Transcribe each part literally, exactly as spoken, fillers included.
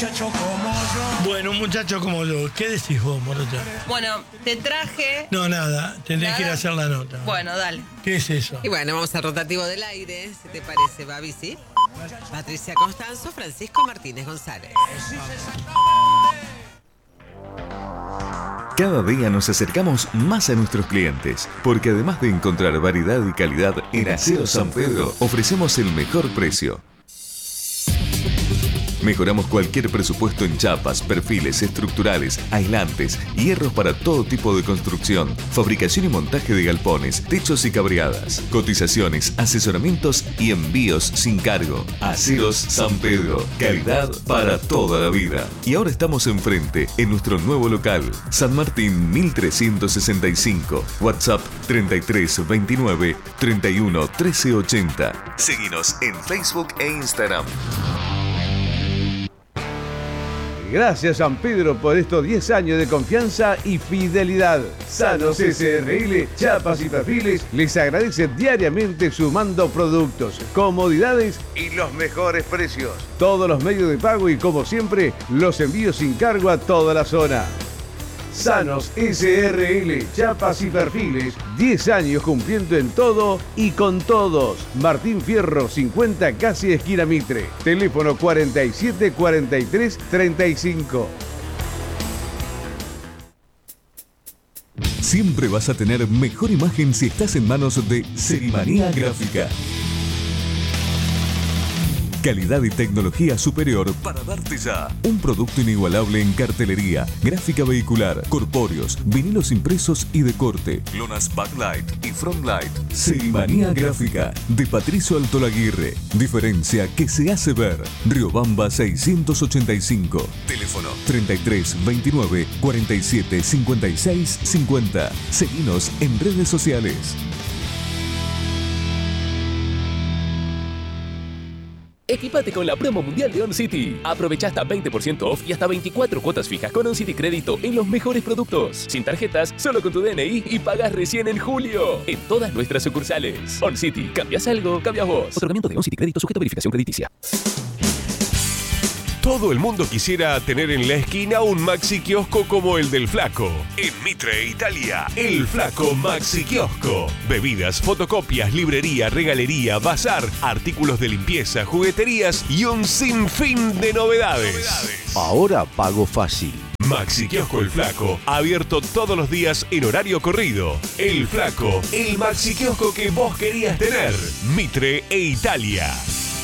Bueno, un muchacho como yo. ¿Qué decís vos, Morocha? Bueno, te traje... No, nada. Tendrías que ir a hacer la nota. Bueno, dale. ¿Qué es eso? Y bueno, vamos al rotativo del aire, si te parece, Babi, ¿sí? Patricia Constanzo, Francisco Martínez González. Cada día nos acercamos más a nuestros clientes, porque además de encontrar variedad y calidad, en Aceros San Pedro ofrecemos el mejor precio. Mejoramos cualquier presupuesto en chapas, perfiles, estructurales, aislantes, hierros para todo tipo de construcción, fabricación y montaje de galpones, techos y cabreadas, cotizaciones, asesoramientos y envíos sin cargo. Aceros San Pedro, calidad para toda la vida. Y ahora estamos enfrente, en nuestro nuevo local, San Martín mil trescientos sesenta y cinco, WhatsApp treinta y tres veintinueve treinta y uno trece ochenta. Seguinos en Facebook e Instagram. Gracias San Pedro por estos diez años de confianza y fidelidad. Sanos S R L, chapas y perfiles les agradece diariamente sumando productos, comodidades y los mejores precios. Todos los medios de pago y como siempre, los envíos sin cargo a toda la zona. Sanos S R L, chapas y perfiles, diez años cumpliendo en todo y con todos. Martín Fierro cincuenta, casi esquina Mitre. Teléfono cuarenta y siete cuarenta y tres treinta y cinco. Siempre vas a tener mejor imagen si estás en manos de Serimanía Gráfica. Calidad y tecnología superior para darte ya un producto inigualable en cartelería, gráfica vehicular, corpóreos, vinilos impresos y de corte, lonas backlight y frontlight. Serimanía Gráfica de Patricio Altolaguirre. Diferencia que se hace ver. Riobamba seiscientos ochenta y cinco. Teléfono treinta y tres veintinueve cuarenta y siete cincuenta y seis cincuenta. Seguinos en redes sociales. Equipate con la promo mundial de OnCity. Aprovecha hasta veinte por ciento off y hasta veinticuatro cuotas fijas con OnCity Crédito en los mejores productos. Sin tarjetas, solo con tu D N I y pagas recién en julio. En todas nuestras sucursales. OnCity. ¿Cambias algo? Cambias vos. Otorgamiento de OnCity Crédito sujeto a verificación crediticia. Todo el mundo quisiera tener en la esquina un Maxi Kiosco como el del Flaco. En Mitre, Italia, el Flaco Maxi Kiosco. Bebidas, fotocopias, librería, regalería, bazar, artículos de limpieza, jugueterías y un sinfín de novedades. novedades. Ahora pago fácil. Maxi Kiosco El Flaco, abierto todos los días en horario corrido. El Flaco, el Maxi Kiosco que vos querías tener. Mitre e Italia.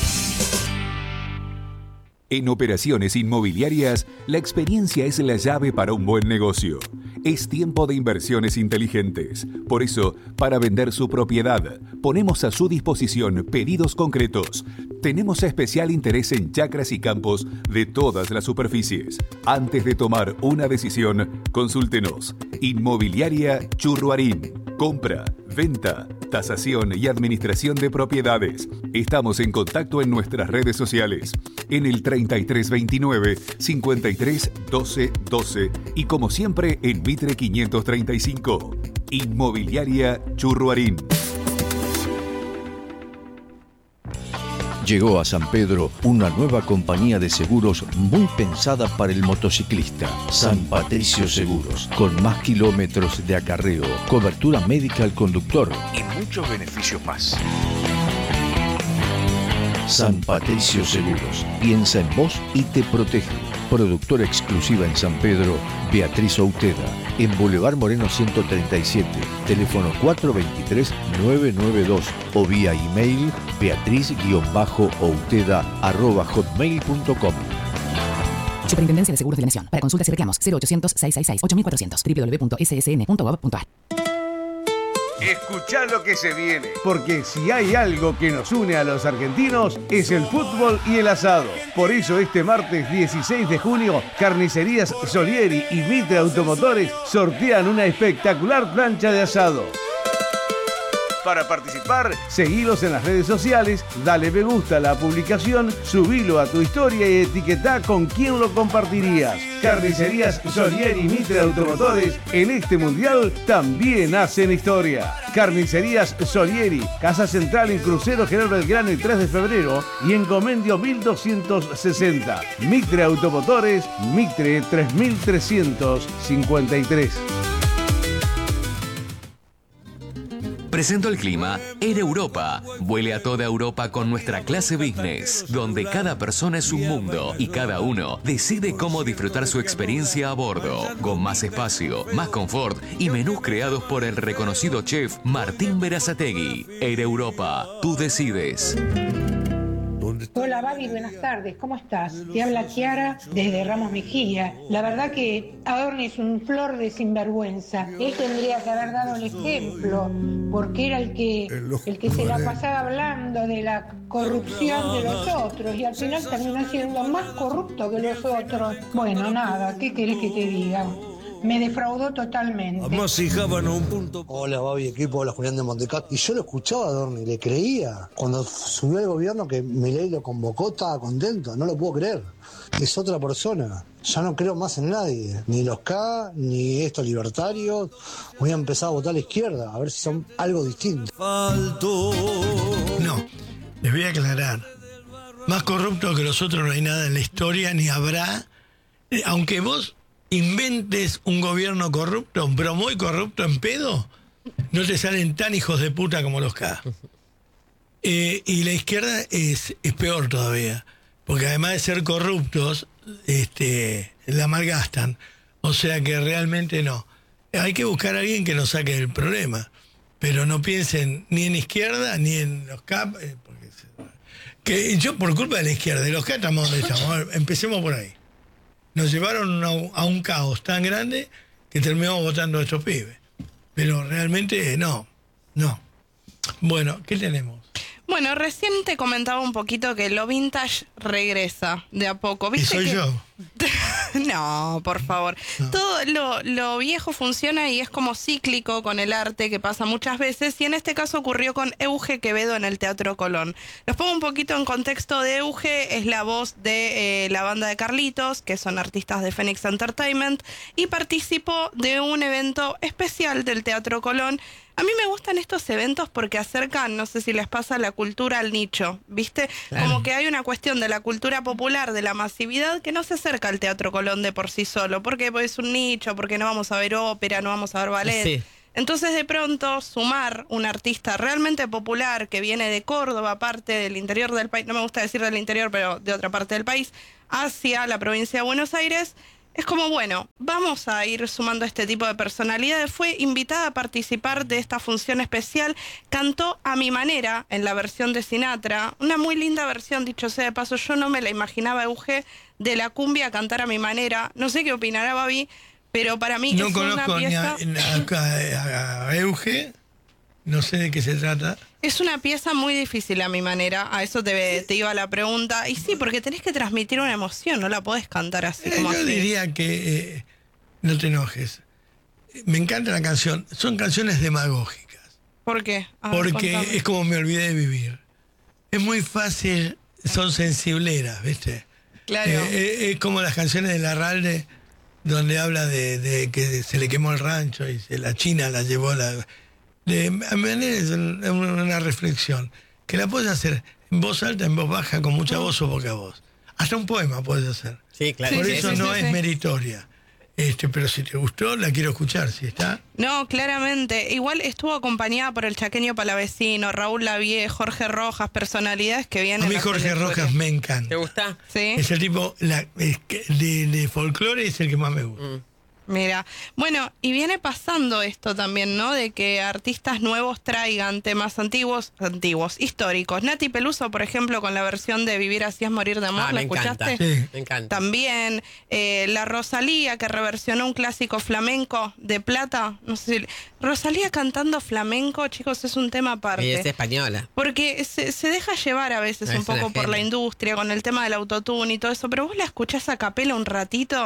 En Operaciones Inmobiliarias, la experiencia es la llave para un buen negocio. Es tiempo de inversiones inteligentes. Por eso, para vender su propiedad, ponemos a su disposición pedidos concretos. Tenemos especial interés en chacras y campos de todas las superficies. Antes de tomar una decisión, consúltenos. Inmobiliaria Churruarín. Compra, venta, tasación y administración de propiedades. Estamos en contacto en nuestras redes sociales. En el treinta y tres veintinueve cincuenta y tres doce doce y como siempre en Mitre quinientos treinta y cinco. Inmobiliaria Churruarín. Llegó a San Pedro una nueva compañía de seguros muy pensada para el motociclista. San Patricio Seguros, con más kilómetros de acarreo, cobertura médica al conductor y muchos beneficios más. San Patricio Seguros, piensa en vos y te protege. Productora exclusiva en San Pedro, Beatriz Outeda, en Boulevard Moreno ciento treinta y siete, teléfono cuatro dos tres nueve nueve dos o vía email beatriz-outeda arroba hotmail punto com. Superintendencia de Seguros de la Nación. Para consultas y reclamos cero ochocientos, seiscientos sesenta y seis, ocho mil cuatrocientos w w w punto s s n punto gov punto a r. Escuchá lo que se viene, porque si hay algo que nos une a los argentinos es el fútbol y el asado. Por eso este martes dieciséis de junio, Carnicerías Solieri y Mitre Automotores sortean una espectacular plancha de asado. Para participar, seguilos en las redes sociales, dale me gusta a la publicación, subilo a tu historia y etiquetá con quién lo compartirías. Carnicerías Solieri y Mitre Automotores en este mundial también hacen historia. Carnicerías Solieri, Casa Central en Crucero General Belgrano y tres de febrero y en Comendio mil doscientos sesenta. Mitre Automotores, Mitre tres mil trescientos cincuenta y tres. Presento el clima Air Europa. Vuele a toda Europa con nuestra clase business, donde cada persona es un mundo y cada uno decide cómo disfrutar su experiencia a bordo, con más espacio, más confort y menús creados por el reconocido chef Martín Berazategui. Air Europa, tú decides. Hola Babi, buenas tardes, ¿cómo estás? Te habla Chiara desde Ramos Mejía. La verdad que Adorni es un flor de sinvergüenza. Él tendría que haber dado el ejemplo, porque era el que, el que se la pasaba hablando de la corrupción de los otros y al final terminó siendo más corrupto que los otros. Bueno, nada, ¿qué querés que te diga? Me defraudó totalmente. Hola Babi, equipo, hola Julián de Montecat. Y yo lo escuchaba a Adorni, le creía. Cuando subió al gobierno que Milei lo convocó, estaba contento, no lo puedo creer. Es otra persona. Ya no creo más en nadie. Ni los K, ni estos libertarios. Voy a empezar a votar a la izquierda, a ver si son algo distinto. No, les voy a aclarar. Más corrupto que los otros no hay nada en la historia, ni habrá. Aunque vos inventes un gobierno corrupto, pero muy corrupto en pedo, no te salen tan hijos de puta como los K. Eh, y la izquierda es, es peor todavía, porque además de ser corruptos, este, la malgastan. O sea que realmente no. Hay que buscar a alguien que nos saque del problema, pero no piensen ni en izquierda ni en los K. Eh, porque se, que yo por culpa de la izquierda, de los K estamos donde estamos. A ver, empecemos por ahí. Nos llevaron a, a un caos tan grande que terminamos votando a estos pibes. Pero realmente no, no. Bueno, ¿qué tenemos? Bueno, recién te comentaba un poquito que lo vintage regresa de a poco. ¿Y ¿Viste soy que... yo? No, por favor. No. Todo lo, lo viejo funciona y es como cíclico con el arte, que pasa muchas veces, y en este caso ocurrió con Euge Quevedo en el Teatro Colón. Los pongo un poquito en contexto de Euge, es la voz de eh, la banda de Carlitos, que son artistas de Phoenix Entertainment, y participó de un evento especial del Teatro Colón. A mí me gustan estos eventos porque acercan, no sé si les pasa, la cultura al nicho, ¿viste? Claro. Como que hay una cuestión de la cultura popular, de la masividad, que no se acerca al Teatro Colón de por sí solo. ¿Por qué? Porque es un nicho, porque no vamos a ver ópera, no vamos a ver ballet. Sí. Entonces, de pronto, sumar un artista realmente popular que viene de Córdoba, parte del interior del país, no me gusta decir del interior, pero de otra parte del país, hacia la provincia de Buenos Aires, es como, bueno, vamos a ir sumando este tipo de personalidades. Fue invitada a participar de esta función especial. Cantó A Mi Manera en la versión de Sinatra. Una muy linda versión, dicho sea de paso. Yo no me la imaginaba, Euge, de la cumbia cantar A Mi Manera. No sé qué opinará Babi, pero para mí no es una pieza... No conozco a, a Euge. No sé de qué se trata. Es una pieza muy difícil a mi manera. A eso te, te iba la pregunta. Y sí, porque tenés que transmitir una emoción. No la podés cantar así eh, como yo así. diría que eh, no te enojes. Me encanta la canción. Son canciones demagógicas. ¿Por qué? A ver, porque contame. es como Me Olvidé de Vivir. Es muy fácil. Son sensibleras, ¿viste? Claro. Eh, eh, es como las canciones de Larralde, donde habla de, de que se le quemó el rancho y se, la China la llevó a la... De manera es una reflexión que la puedes hacer en voz alta, en voz baja, con mucha voz o poca voz. Hasta un poema puedes hacer. Sí, claro. Por Sí, eso sí, no sí, es sí. meritoria. Este, pero si te gustó, la quiero escuchar, si está. No, claramente. Igual estuvo acompañada por el chaqueño Palavecino, Raúl Lavie, Jorge Rojas, personalidades que vienen... A mí Jorge Rojas me encanta. ¿Te gusta? Sí. Es el tipo la, es que de, de folclore, es el que más me gusta. Mm. Mira, bueno, y viene pasando esto también, ¿no? De que artistas nuevos traigan temas antiguos, antiguos, históricos. Nati Peluso, por ejemplo, con la versión de Vivir así es morir de amor, Ah, ¿la me encanta. escuchaste? Sí. Me encanta. También eh, la Rosalía, que reversionó un clásico flamenco de Plata. No sé si... Rosalía cantando flamenco, chicos, es un tema aparte. Y es española. Porque se, se deja llevar a veces Es un poco una por la genia. industria, con el tema del autotune y todo eso, pero vos la escuchás a capela un ratito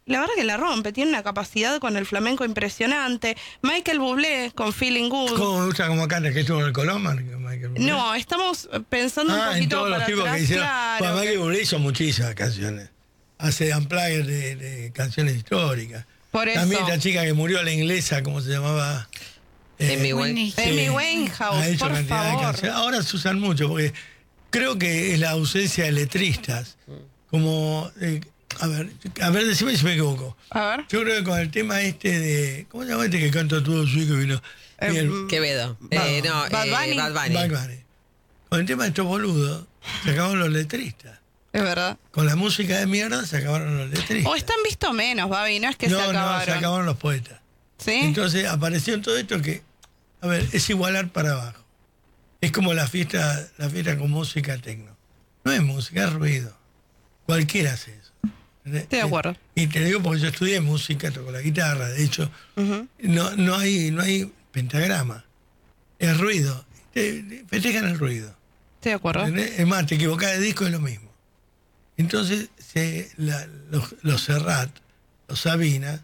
la verdad que la rompe, tiene una capacidad con el flamenco impresionante. Michael Bublé con Feeling Good. ¿Cómo me gusta cómo canta que estuvo en el Colón, Michael Bublé? No, estamos pensando ah, un poquito en todos para los tipos atrás, que hicieron. claro, Bueno, Michael que... Bublé hizo muchísimas canciones. Hace unplugged de, de canciones históricas. Por eso. También la chica que murió, la inglesa, ¿cómo se llamaba? Amy Winehouse. Amy Winehouse, por favor. Ahora se usan mucho, porque creo que es la ausencia de letristas. Como, eh, a ver, a ver, decime si me equivoco. A ver. Yo creo que con el tema este de, ¿cómo se llama este que canta todo su hijo y vino? Eh, el, Quevedo. Eh, no, Bad eh, Bunny. Bad Bunny. Bad Bunny. Con el tema de estos boludos, se acabaron los letristas. Es verdad. Con la música de mierda se acabaron los letristas. O están visto menos, Babi, no es que no, se acabaron. No, se acabaron los poetas. ¿Sí? Entonces apareció en todo esto que, a ver, es igualar para abajo. Es como la fiesta, la fiesta con música tecno. No es música, es ruido. Cualquiera hace eso. Estoy de acuerdo. Y te digo porque yo estudié música, toco la guitarra, de hecho, uh-huh. no, no hay, no hay pentagrama. Es ruido. Te, te festejan el ruido. Estoy de acuerdo. ¿Entendés? Es más, te equivocás de disco, es lo mismo. Entonces, se, la, los, los Serrat, los Sabina,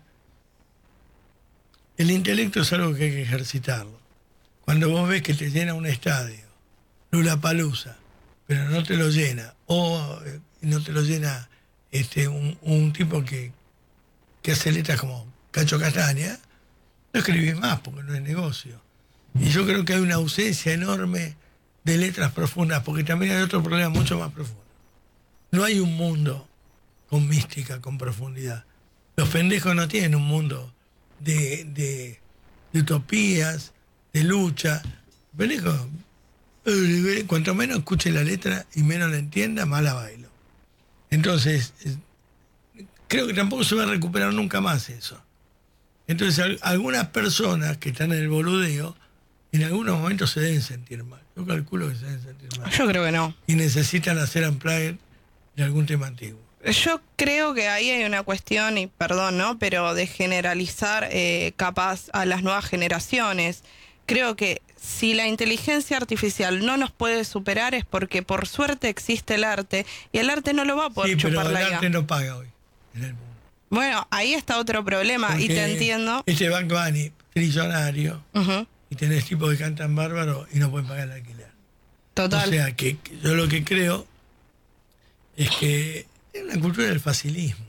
el intelecto es algo que hay que ejercitarlo. Cuando vos ves que te llena un estadio, Lollapalooza, pero no te lo llena, o eh, no te lo llena este un, un tipo que, que hace letras como Cacho Castaña, no escribís más porque no es negocio. Y yo creo que hay una ausencia enorme de letras profundas, porque también hay otro problema mucho más profundo. No hay un mundo con mística, con profundidad. Los pendejos no tienen un mundo de, de, de utopías, de lucha. Pendejos, eh, cuanto menos escuche la letra y menos la entienda, más la bailo. Entonces, eh, creo que tampoco se va a recuperar nunca más eso. Entonces, al, algunas personas que están en el boludeo, en algunos momentos se deben sentir mal. Yo calculo que se deben sentir mal. Yo creo que no. Y necesitan hacer unplugged de algún tema antiguo. Yo creo que ahí hay una cuestión, y perdón, ¿no? Pero de generalizar eh, capaz a las nuevas generaciones. Creo que si la inteligencia artificial no nos puede superar es porque por suerte existe el arte y el arte no lo va a poder sí, chupar pero la el I A. arte no paga hoy en el mundo. Bueno, ahí está otro problema. Porque y te entiendo. Este Bad Bunny, trillonario, uh-huh. y tenés tipos que cantan bárbaro y no pueden pagar el alquiler. Total. O sea, que, que yo lo que creo es que es una cultura del facilismo.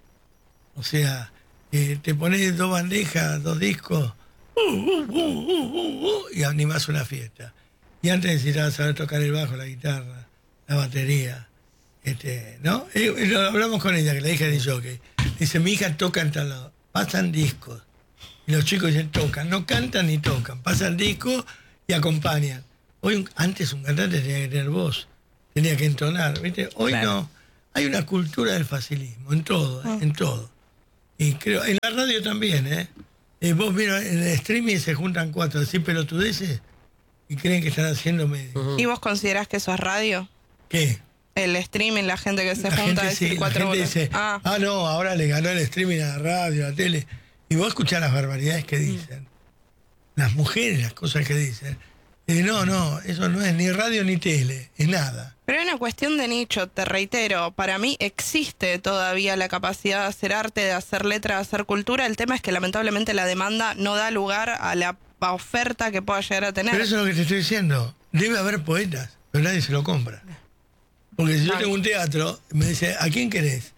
O sea, eh, te pones dos bandejas, dos discos, uh, uh, uh, uh, uh, y animás una fiesta. Y antes necesitabas saber tocar el bajo, la guitarra, la batería. Este, ¿no? Eh, eh, lo hablamos con ella, que la hija de jockey. Dice, mi hija toca en tal lado. Pasan discos. Y los chicos dicen, tocan. No cantan ni tocan. Pasan discos y acompañan. Hoy, un, antes un cantante tenía que tener voz. Tenía que entonar, ¿viste? Hoy claro. no. Hay una cultura del facilismo, en todo, ¿eh? En todo. Y creo, en la radio también, ¿eh? eh vos mira, en el streaming se juntan cuatro, así pelotudeces, y creen que están haciendo medio. Uh-huh. ¿Y vos considerás que eso es radio? ¿Qué? El streaming, la gente que se la junta a gente, decir sí, cuatro la gente horas. dice, ah. ah, no, ahora le ganó el streaming a la radio, a la tele. Y vos escuchás las barbaridades que dicen. Mm. Las mujeres, las cosas que dicen. Y no, no, eso no es ni radio ni tele, es nada. Pero es una cuestión de nicho, te reitero. Para mí existe todavía la capacidad de hacer arte, de hacer letra, de hacer cultura. El tema es que lamentablemente la demanda no da lugar a la oferta que pueda llegar a tener. Pero eso es lo que te estoy diciendo. Debe haber poetas, pero nadie se lo compra. Porque si yo tengo un teatro, me dice, ¿a quién querés?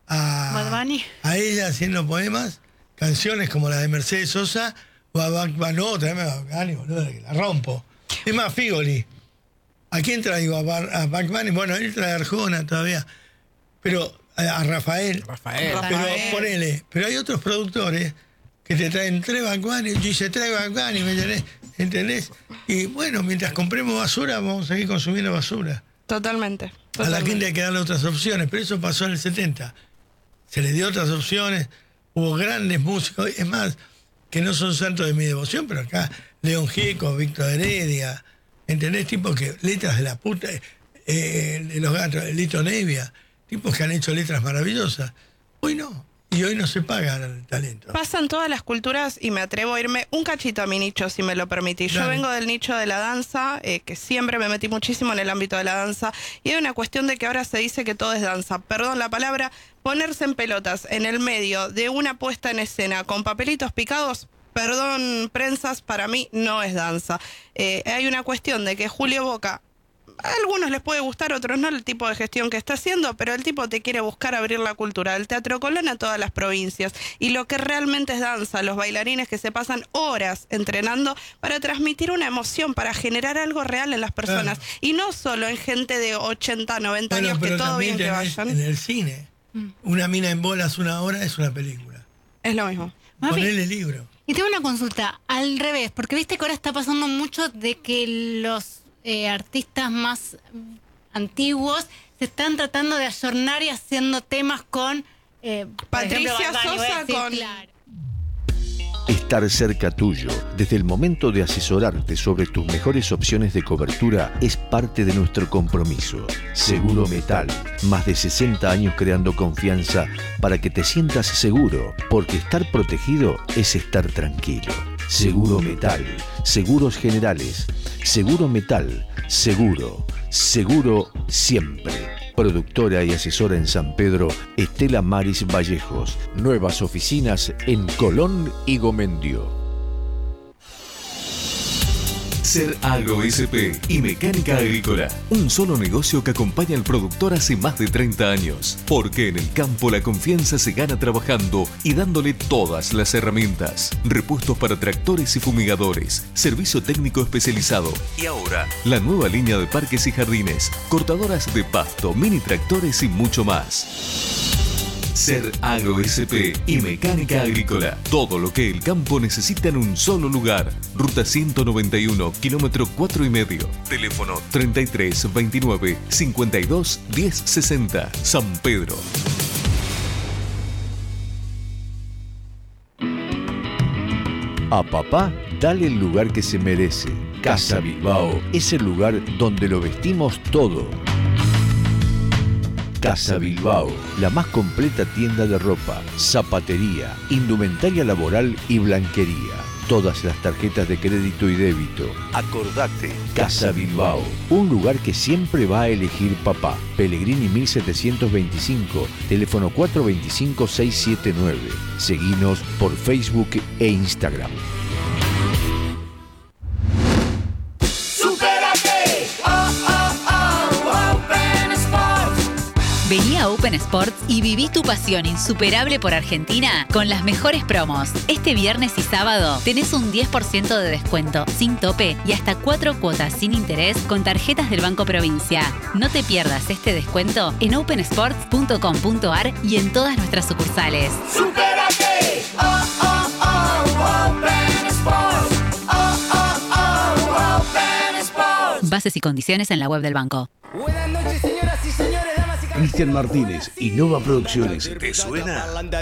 A, a ella haciendo poemas, canciones como la de Mercedes Sosa, o a Bad Bunny, no, tráeme a Bad Bunny, boludo, que la rompo. Es más, Figoli. ¿A quién traigo? A, Bar, a Bad Bunny, bueno, él trae a Arjona todavía, pero a, a Rafael. Rafael. Pero Rafael. ponele, pero hay otros productores que te traen tres Bad Bunny, y se trae Bad Bunny, ¿me entendés? ¿Entendés? Y bueno, mientras compremos basura, vamos a seguir consumiendo basura. Totalmente. totalmente. A la gente hay que darle otras opciones, pero eso pasó en el setenta. Se le dio otras opciones, hubo grandes músicos, es más, que no son santos de mi devoción, pero acá León Gieco, Víctor Heredia, ¿entendés? Tipos que, letras de la puta, eh, de los gatos, Lito Nevia, tipos que han hecho letras maravillosas. Hoy no, y hoy no se paga el talento. Pasan todas las culturas y me atrevo a irme un cachito a mi nicho, si me lo permitís. Yo Dale. vengo del nicho de la danza, eh, que siempre me metí muchísimo en el ámbito de la danza, y hay una cuestión de que ahora se dice que todo es danza. Perdón la palabra, ponerse en pelotas en el medio de una puesta en escena con papelitos picados, perdón, prensas, para mí no es danza. Eh, hay una cuestión de que Julio Boca, a algunos les puede gustar, a otros no, el tipo de gestión que está haciendo, pero el tipo te quiere buscar abrir la cultura del Teatro Colón a todas las provincias. Y lo que realmente es danza, los bailarines que se pasan horas entrenando para transmitir una emoción, para generar algo real en las personas. Claro. Y no solo en gente de ochenta, noventa bueno, años, que todo bien que vayan. En el cine, mm. una mina en bolas una hora es una película. Es lo mismo. Ponele el libro. Y tengo una consulta, al revés, porque viste que ahora está pasando mucho de que los eh, artistas más antiguos se están tratando de ayornar y haciendo temas con... Eh, Patricia ejemplo, Sosa decir, con... Claro. Estar cerca tuyo, desde el momento de asesorarte sobre tus mejores opciones de cobertura, es parte de nuestro compromiso. Seguro Metal, más de sesenta años creando confianza para que te sientas seguro, porque estar protegido es estar tranquilo. Seguro Metal, seguros generales, Seguro Metal, seguro, seguro siempre. Productora y asesora en San Pedro, Estela Maris Vallejos. Nuevas oficinas en Colón y Gomendio. Ser Agro S P y Mecánica Agrícola. Un solo negocio que acompaña al productor hace más de treinta años. Porque en el campo la confianza se gana trabajando y dándole todas las herramientas. Repuestos para tractores y fumigadores. Servicio técnico especializado. Y ahora, la nueva línea de parques y jardines. Cortadoras de pasto, mini tractores y mucho más. Ser Agro S P y Mecánica Agrícola. Todo lo que el campo necesita en un solo lugar. Ruta ciento noventa y uno, kilómetro cuatro y medio. Teléfono treinta y tres veintinueve cincuenta y dos diez sesenta. San Pedro. A papá, dale el lugar que se merece. Casa Bilbao es el lugar donde lo vestimos todo. Casa Bilbao, la más completa tienda de ropa, zapatería, indumentaria laboral y blanquería. Todas las tarjetas de crédito y débito. Acordate, Casa Bilbao, un lugar que siempre va a elegir papá. Pellegrini mil setecientos veinticinco, teléfono cuatro dos cinco seis siete nueve. Seguinos por Facebook e Instagram. Vení a Open Sports y viví tu pasión insuperable por Argentina con las mejores promos. Este viernes y sábado tenés un diez por ciento de descuento sin tope y hasta cuatro cuotas sin interés con tarjetas del Banco Provincia. No te pierdas este descuento en open sports punto com punto a r y en todas nuestras sucursales. ¡Supérate! ¡Oh, oh, oh! Open Sports. ¡Oh, oh, oh! Open Sports. Bases y condiciones en la web del banco. Buenas noches, señoras y señores. Cristian Martínez, Innova Producciones. ¿Te suena?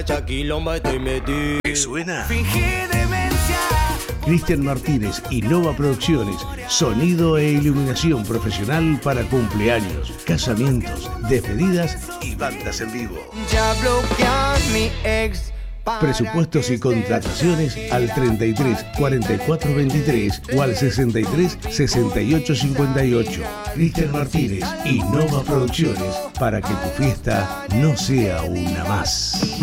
¿Te suena? Cristian Martínez, Innova Producciones. Sonido e iluminación profesional para cumpleaños, casamientos, despedidas y bandas en vivo. Ya bloqueas mi ex. Presupuestos y contrataciones al treinta y tres cuarenta y cuatro veintitrés o al sesenta y tres sesenta y ocho cincuenta y ocho. Cristian Martínez, Innova Producciones, para que tu fiesta no sea una más.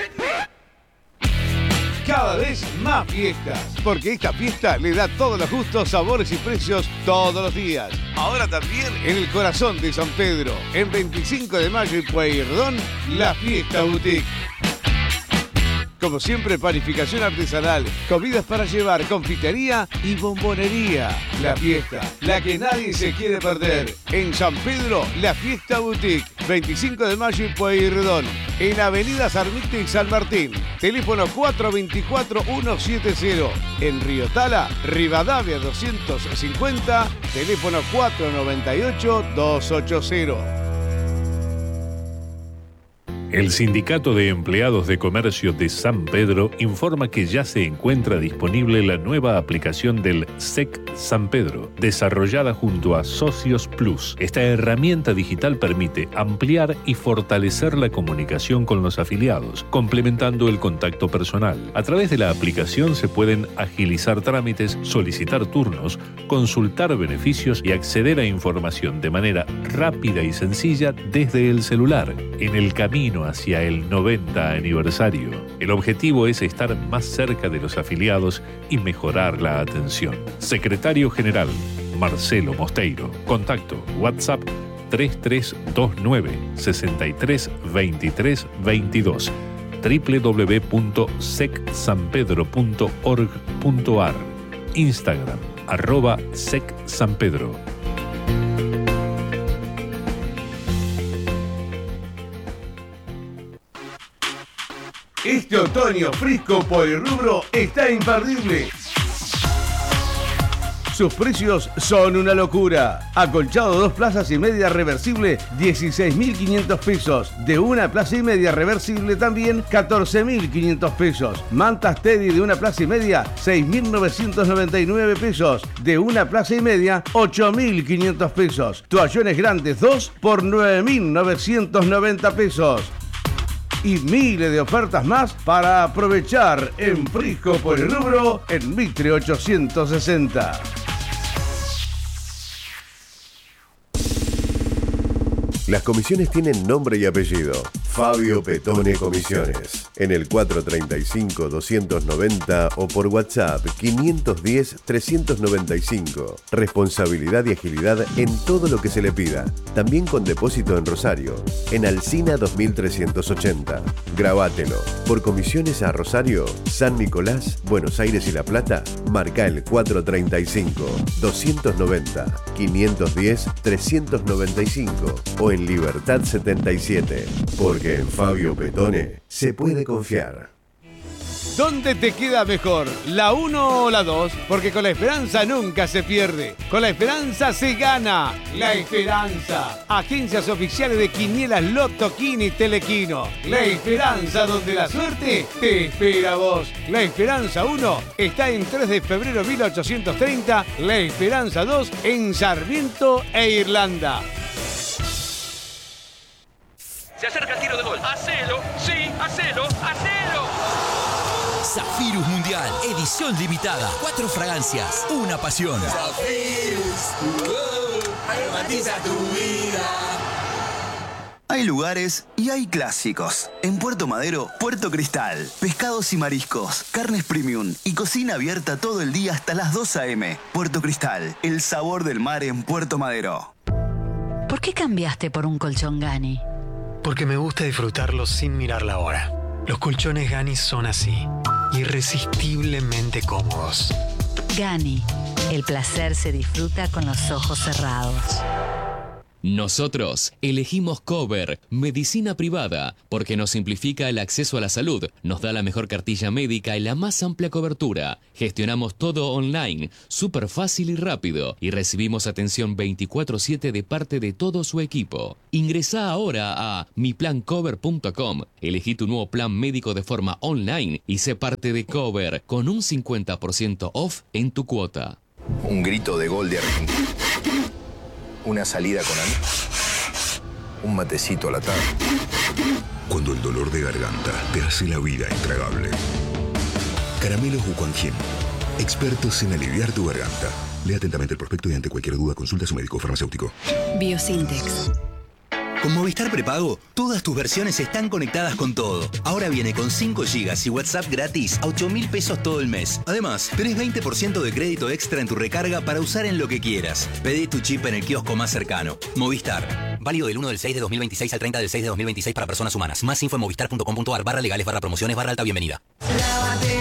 Cada vez más fiestas, porque esta fiesta le da todos los gustos, sabores y precios todos los días. Ahora también en el corazón de San Pedro, en veinticinco de mayo y Pueyrredón, la Fiesta Boutique. Como siempre, panificación artesanal, comidas para llevar, confitería y bombonería. La fiesta, la que nadie se quiere perder. En San Pedro, la Fiesta Boutique. veinticinco de mayo y Pueyrredón. En Avenida Sarmiento y San Martín. Teléfono cuatro dos cuatro uno siete cero. En Río Tala, Rivadavia doscientos cincuenta. Teléfono cuatro nueve ocho dos ocho cero. El Sindicato de Empleados de Comercio de San Pedro informa que ya se encuentra disponible la nueva aplicación del S E C San Pedro, desarrollada junto a Socios Plus. Esta herramienta digital permite ampliar y fortalecer la comunicación con los afiliados, complementando el contacto personal. A través de la aplicación se pueden agilizar trámites, solicitar turnos, consultar beneficios y acceder a información de manera rápida y sencilla desde el celular. En el camino camino hacia el noventa aniversario. El objetivo es estar más cerca de los afiliados y mejorar la atención. Secretario General, Marcelo Mosteiro. Contacto WhatsApp tres tres dos nueve, seis tres dos tres dos dos, doble u doble u doble u punto sec san pedro punto org punto a r, Instagram, arroba secsanpedro. Este otoño Frisco Polirrubro está imperdible. Sus precios son una locura. Acolchado dos plazas y media reversible, dieciséis mil quinientos pesos. De una plaza y media reversible también, catorce mil quinientos pesos. Mantas Teddy de una plaza y media, seis mil novecientos noventa y nueve pesos. De una plaza y media, ocho mil quinientos pesos. Toallones grandes dos por nueve mil novecientos noventa pesos. Y miles de ofertas más para aprovechar en Frisco Polirrubro en Mitre ochocientos sesenta. Las comisiones tienen nombre y apellido. Fabio Petone Comisiones. En el cuatro treinta y cinco, doscientos noventa o por WhatsApp quinientos diez, trescientos noventa y cinco. Responsabilidad y agilidad en todo lo que se le pida. También con depósito en Rosario. En Alsina dos mil trescientos ochenta. Grabátelo. Por comisiones a Rosario, San Nicolás, Buenos Aires y La Plata, marca el cuatro treinta y cinco, doscientos noventa, quinientos diez, trescientos noventa y cinco o en Libertad setenta y siete. Porque en Fabio Petone se puede confiar. ¿Dónde te queda mejor? ¿La uno o la dos? Porque con la esperanza nunca se pierde. Con la esperanza se gana. La Esperanza. Agencias oficiales de Quinielas Loto, Quini y Telequino. La Esperanza, donde la suerte te espera a vos. La Esperanza uno está en tres de febrero mil ochocientos treinta. La Esperanza dos en Sarmiento e Irlanda. Se acerca el tiro de gol. ¡Hacelo! ¡Sí! ¡Hacelo! ¡Hacelo! Zafirus Mundial, edición limitada. Cuatro fragancias, una pasión. Zafirus, uh, aromatiza tu vida. Hay lugares y hay clásicos. En Puerto Madero, Puerto Cristal. Pescados y mariscos, carnes premium y cocina abierta todo el día hasta las dos a eme Puerto Cristal, el sabor del mar en Puerto Madero. ¿Por qué cambiaste por un colchón Gani? Porque me gusta disfrutarlo sin mirar la hora. Los colchones Gani son así, irresistiblemente cómodos. Gani, el placer se disfruta con los ojos cerrados. Nosotros elegimos Cover, medicina privada, porque nos simplifica el acceso a la salud, nos da la mejor cartilla médica y la más amplia cobertura. Gestionamos todo online, súper fácil y rápido, y recibimos atención veinticuatro siete de parte de todo su equipo. Ingresá ahora a mi plan cover punto com, elegí tu nuevo plan médico de forma online y sé parte de Cover con un cincuenta por ciento off en tu cuota. Un grito de gol de Argentina. Una salida con amigos. Un matecito a la tarde. Cuando el dolor de garganta te hace la vida intragable. Caramelos Wuquanjin. Expertos en aliviar tu garganta. Lea atentamente el prospecto y ante cualquier duda consulta a su médico farmacéutico. Biosintex. Con Movistar Prepago, todas tus versiones están conectadas con todo. Ahora viene con cinco gigas y WhatsApp gratis a ocho mil pesos todo el mes. Además, tenés veinte por ciento de crédito extra en tu recarga para usar en lo que quieras. Pedí tu chip en el kiosco más cercano. Movistar. Válido del uno del seis de dos mil veintiséis al treinta del seis de dos mil veintiséis para personas humanas. Más info en movistar punto com punto a r barra legales barra promociones barra alta bienvenida. Lávate